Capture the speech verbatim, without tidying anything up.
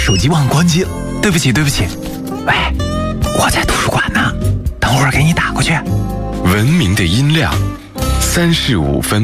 手机忘关机了，对不起对不起。喂，我在图书馆呢，等会儿给你打过去。 文明的音量，三十五分。